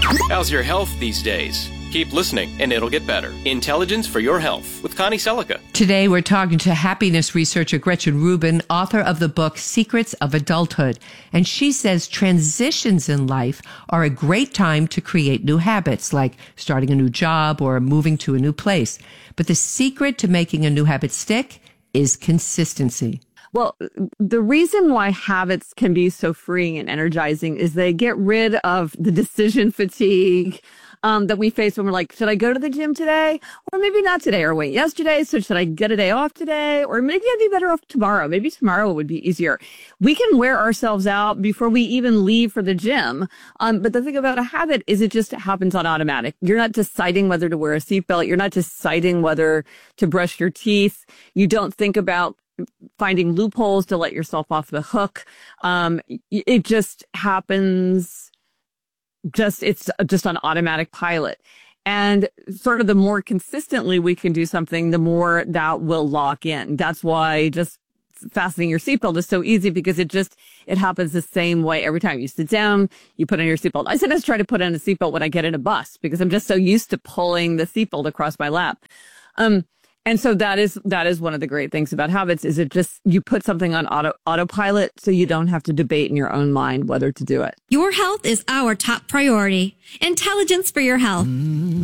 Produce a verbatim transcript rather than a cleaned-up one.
How's your health these days? Keep listening and it'll get better. Intelligence for Your Health with Connie Selica. Today, we're talking to happiness researcher Gretchen Rubin, author of the book Secrets of Adulthood. And she says transitions in life are a great time to create new habits, like starting a new job or moving to a new place. But the secret to making a new habit stick is consistency. Well, the reason why habits can be so freeing and energizing is they get rid of the decision fatigue um, that we face when we're like, should I go to the gym today? Or maybe not today, or wait, yesterday. So should I get a day off today? Or maybe I'd be better off tomorrow. Maybe tomorrow would be easier. We can wear ourselves out before we even leave for the gym. Um, but the thing about a habit is it just happens on automatic. You're not deciding whether to wear a seatbelt. You're not deciding whether to brush your teeth. You don't think about finding loopholes to let yourself off the hook. Um, it just happens. Just, it's just on automatic pilot. And sort of the more consistently we can do something, the more that will lock in. That's why just fastening your seatbelt is so easy, because it just, it happens the same way every time. You sit down, you put on your seatbelt. I sometimes try to put on a seatbelt when I get in a bus because I'm just so used to pulling the seatbelt across my lap. Um, And so that is, that is one of the great things about habits, is it just, you put something on auto, autopilot so you don't have to debate in your own mind whether to do it. Your health is our top priority. Intelligence for Your Health.